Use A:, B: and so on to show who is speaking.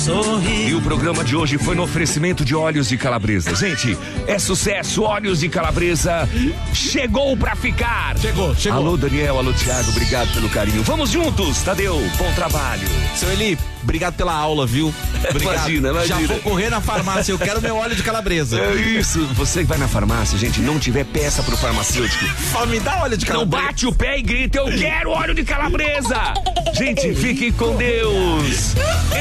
A: E o programa de hoje foi no oferecimento de Óleos de Calabresa. Gente, é sucesso, Óleos de Calabresa chegou pra ficar.
B: Chegou.
A: Alô, Daniel, alô, Thiago, obrigado pelo carinho. Vamos juntos, Tadeu, bom trabalho.
B: Seu Eli, obrigado pela aula, viu? Obrigado.
A: Imagina.
B: Já vou correr na farmácia, eu quero meu óleo de calabresa.
A: É isso, você que vai na farmácia, gente, não tiver peça pro farmacêutico,
B: Só me dá óleo de
A: não
B: calabresa.
A: bate o pé e grita, eu quero óleo de calabresa. Gente, fiquem com Deus.